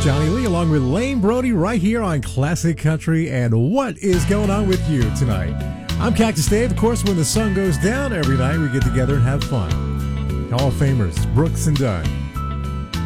Johnny Lee along with Lane Brody right here on Classic Country. And what is going on with you tonight? I'm Cactus Dave. Of course, when the sun goes down every night, we get together and have fun. Hall of Famers, Brooks and Dunn.